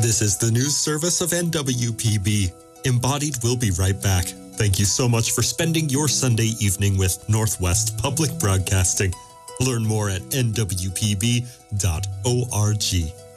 This is the news service of NWPB. Embodied will be right back. Thank you so much for spending your Sunday evening with Northwest Public Broadcasting. Learn more at nwpb.org.